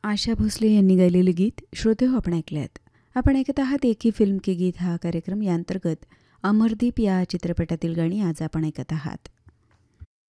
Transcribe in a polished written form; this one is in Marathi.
आशा भोसले यांनी गायलेले गीत श्रोते हो आपण ऐकलेत. आपण ऐकत आहात एक ही फिल्म के गीत हा कार्यक्रम. या अंतर्गत अमरदीप या चित्रपटातील गाणी आज आपण ऐकत आहात.